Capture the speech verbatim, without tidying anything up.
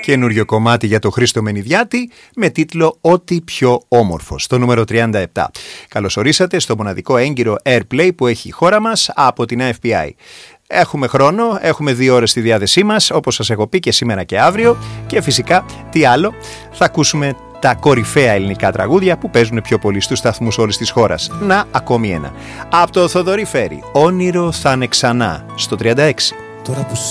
Καινούριο κομμάτι για το Χρήστο Μενιδιάτη με τίτλο «Ό,τι πιο όμορφο», στο νούμερο τριάντα επτά. Καλώς ορίσατε στο μοναδικό έγκυρο Airplay που έχει η χώρα μας από την εφ μπι άι. Έχουμε χρόνο, έχουμε δύο ώρες στη διάθεσή μας, όπως σας έχω πει και σήμερα και αύριο, και φυσικά τι άλλο, θα ακούσουμε τα κορυφαία ελληνικά τραγούδια που παίζουν πιο πολύ στους σταθμούς όλης της χώρας. Να, ακόμη ένα. Από το Θοδωρή Φέρη, «Όνειρο θα είναι ξανά», στο τριάντα έξι. Τώρα που